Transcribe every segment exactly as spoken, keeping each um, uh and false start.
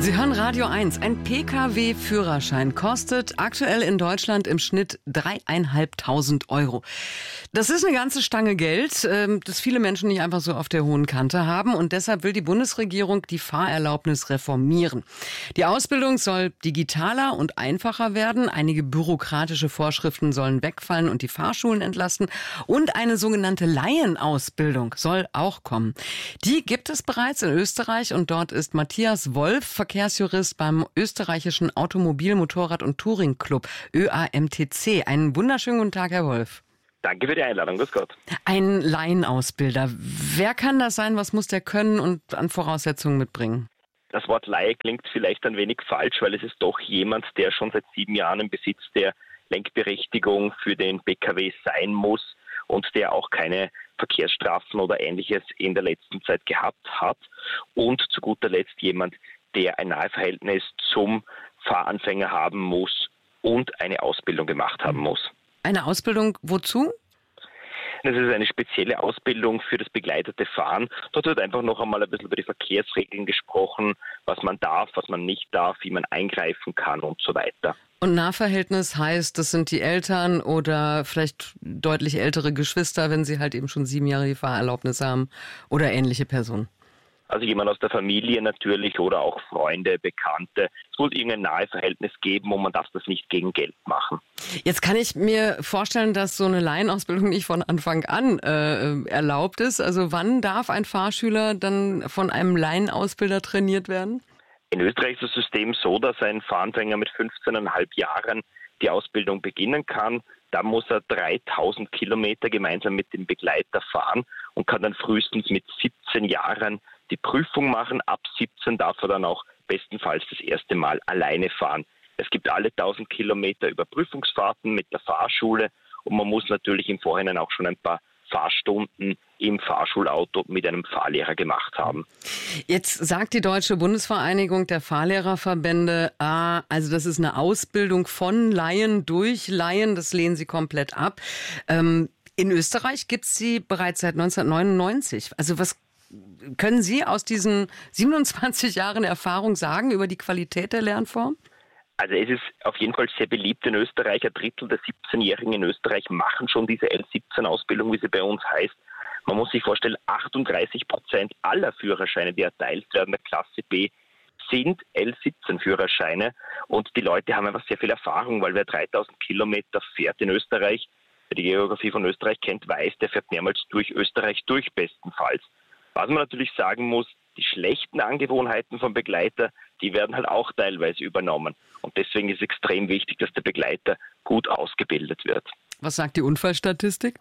Sie hören Radio eins. Ein P K W-Führerschein kostet aktuell in Deutschland im Schnitt dreieinhalbtausend Euro. Das ist eine ganze Stange Geld, das viele Menschen nicht einfach so auf der hohen Kante haben. Und deshalb will die Bundesregierung die Fahrerlaubnis reformieren. Die Ausbildung soll digitaler und einfacher werden. Einige bürokratische Vorschriften sollen wegfallen und die Fahrschulen entlasten. Und eine sogenannte Laienausbildung soll auch kommen. Die gibt es bereits in Österreich und dort ist Matthias Wolf, Verkehrsjurist beim österreichischen Automobil-, Motorrad- und Touring-Club Ö A M T C. Einen wunderschönen guten Tag, Herr Wolf. Danke für die Einladung, grüß Gott. Ein Laienausbilder. Wer kann das sein? Was muss der können und an Voraussetzungen mitbringen? Das Wort Laie klingt vielleicht ein wenig falsch, weil es ist doch jemand, der schon seit sieben Jahren im Besitz der Lenkberechtigung für den P K W sein muss und der auch keine Verkehrsstrafen oder Ähnliches in der letzten Zeit gehabt hat. Und zu guter Letzt jemand, der ein Naheverhältnis zum Fahranfänger haben muss und eine Ausbildung gemacht haben muss. Eine Ausbildung wozu? Das ist eine spezielle Ausbildung für das begleitete Fahren. Dort wird einfach noch einmal ein bisschen über die Verkehrsregeln gesprochen, was man darf, was man nicht darf, wie man eingreifen kann und so weiter. Und Nahverhältnis heißt, das sind die Eltern oder vielleicht deutlich ältere Geschwister, wenn sie halt eben schon sieben Jahre die Fahrerlaubnis haben oder ähnliche Personen. Also jemand aus der Familie natürlich oder auch Freunde, Bekannte. Es muss irgendein Naheverhältnis geben und man darf das nicht gegen Geld machen. Jetzt kann ich mir vorstellen, dass so eine Laienausbildung nicht von Anfang an äh, erlaubt ist. Also wann darf ein Fahrschüler dann von einem Laienausbilder trainiert werden? In Österreich ist das System so, dass ein Fahranfänger mit fünfzehn Komma fünf Jahren die Ausbildung beginnen kann. Da muss er dreitausend Kilometer gemeinsam mit dem Begleiter fahren und kann dann frühestens mit siebzehn Jahren die Prüfung machen. Ab siebzehn darf er dann auch bestenfalls das erste Mal alleine fahren. Es gibt alle tausend Kilometer Überprüfungsfahrten mit der Fahrschule und man muss natürlich im Vorhinein auch schon ein paar Fahrstunden im Fahrschulauto mit einem Fahrlehrer gemacht haben. Jetzt sagt die Deutsche Bundesvereinigung der Fahrlehrerverbände, ah, also das ist eine Ausbildung von Laien durch Laien, das lehnen sie komplett ab. Ähm, in Österreich gibt es sie bereits seit neunzehnhundertneunundneunzig. Also was können Sie aus diesen siebenundzwanzig Jahren Erfahrung sagen über die Qualität der Lernform? Also es ist auf jeden Fall sehr beliebt in Österreich. Ein Drittel der siebzehnjährigen in Österreich machen schon diese L siebzehn Ausbildung, wie sie bei uns heißt. Man muss sich vorstellen, achtunddreißig Prozent aller Führerscheine, die erteilt werden, der Klasse B, sind L siebzehn Führerscheine. Und die Leute haben einfach sehr viel Erfahrung, weil wer dreitausend Kilometer fährt in Österreich, wer die Geografie von Österreich kennt, weiß, der fährt mehrmals durch Österreich durch bestenfalls. Was man natürlich sagen muss, die schlechten Angewohnheiten vom Begleiter, die werden halt auch teilweise übernommen. Und deswegen ist es extrem wichtig, dass der Begleiter gut ausgebildet wird. Was sagt die Unfallstatistik?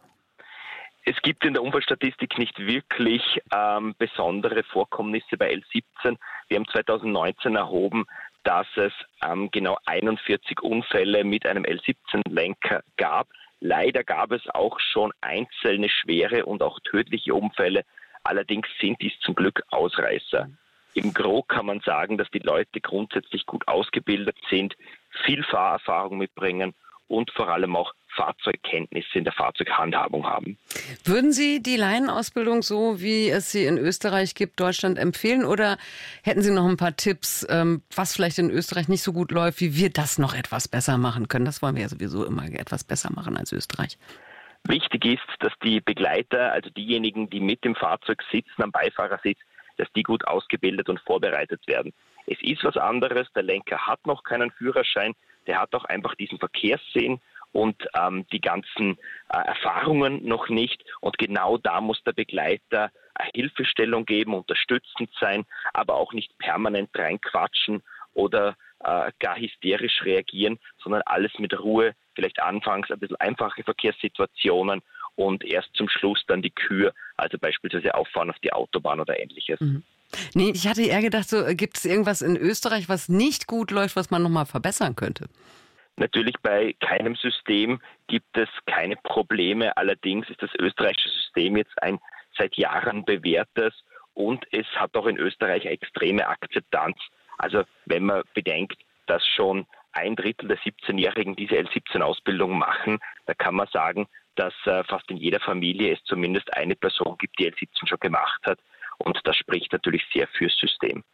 Es gibt in der Unfallstatistik nicht wirklich ähm, besondere Vorkommnisse bei L siebzehn. Wir haben zweitausendneunzehn erhoben, dass es ähm, genau einundvierzig Unfälle mit einem L siebzehn Lenker gab. Leider gab es auch schon einzelne schwere und auch tödliche Unfälle. Allerdings sind dies zum Glück Ausreißer. Im Gros kann man sagen, dass die Leute grundsätzlich gut ausgebildet sind, viel Fahrerfahrung mitbringen und vor allem auch Fahrzeugkenntnisse in der Fahrzeughandhabung haben. Würden Sie die Laienausbildung, so wie es sie in Österreich gibt, Deutschland empfehlen oder hätten Sie noch ein paar Tipps, was vielleicht in Österreich nicht so gut läuft, wie wir das noch etwas besser machen können? Das wollen wir ja sowieso immer etwas besser machen als Österreich. Wichtig ist, dass die Begleiter, also diejenigen, die mit dem Fahrzeug sitzen, am Beifahrersitz, dass die gut ausgebildet und vorbereitet werden. Es ist was anderes, der Lenker hat noch keinen Führerschein, der hat auch einfach diesen Verkehrssinn und ähm, die ganzen äh, Erfahrungen noch nicht. Und genau da muss der Begleiter eine Hilfestellung geben, unterstützend sein, aber auch nicht permanent reinquatschen oder äh, gar hysterisch reagieren, sondern alles mit Ruhe, vielleicht anfangs ein bisschen einfache Verkehrssituationen und erst zum Schluss dann die Kür, also beispielsweise auffahren auf die Autobahn oder Ähnliches. Mhm. Nee, ich hatte eher gedacht, so gibt es irgendwas in Österreich, was nicht gut läuft, was man nochmal verbessern könnte? Natürlich bei keinem System gibt es keine Probleme. Allerdings ist das österreichische System jetzt ein seit Jahren bewährtes und es hat auch in Österreich eine extreme Akzeptanz. Also wenn man bedenkt, dass schon ein Drittel der siebzehnjährigen diese L siebzehn Ausbildung machen, da kann man sagen, dass äh, fast in jeder Familie es zumindest eine Person gibt, die L siebzehn schon gemacht hat. Und das spricht natürlich sehr fürs System.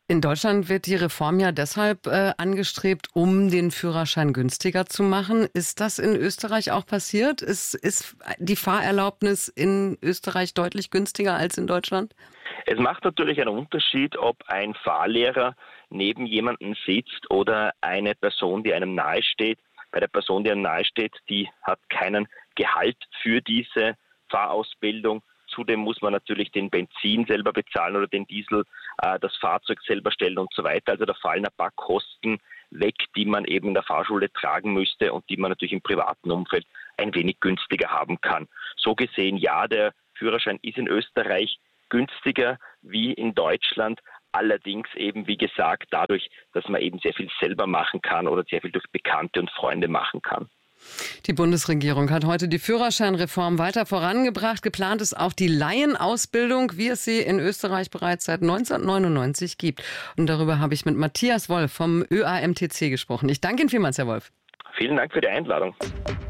In Deutschland wird die Reform ja deshalb äh, angestrebt, um den Führerschein günstiger zu machen. Ist das in Österreich auch passiert? Ist, ist die Fahrerlaubnis in Österreich deutlich günstiger als in Deutschland? Es macht natürlich einen Unterschied, ob ein Fahrlehrer neben jemandem sitzt oder eine Person, die einem nahesteht. Bei der Person, die einem nahesteht, die hat keinen Gehalt für diese Fahrausbildung. Zudem muss man natürlich den Benzin selber bezahlen oder den Diesel, äh, das Fahrzeug selber stellen und so weiter. Also da fallen ein paar Kosten weg, die man eben in der Fahrschule tragen müsste und die man natürlich im privaten Umfeld ein wenig günstiger haben kann. So gesehen, ja, der Führerschein ist in Österreich günstiger wie in Deutschland. Allerdings eben, wie gesagt, dadurch, dass man eben sehr viel selber machen kann oder sehr viel durch Bekannte und Freunde machen kann. Die Bundesregierung hat heute die Führerscheinreform weiter vorangebracht. Geplant ist auch die Laienausbildung, wie es sie in Österreich bereits seit neunzehnhundertneunundneunzig gibt. Und darüber habe ich mit Matthias Wolf vom Ö A M T C gesprochen. Ich danke Ihnen vielmals, Herr Wolf. Vielen Dank für die Einladung.